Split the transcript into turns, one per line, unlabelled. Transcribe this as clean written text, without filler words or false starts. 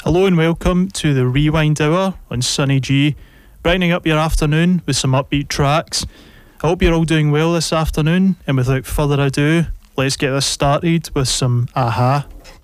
Hello and welcome to the Rewind Hour on Sunny G, brightening up your afternoon with some upbeat tracks. I hope you're all doing well this afternoon, and without further ado, let's get this started with some Aha.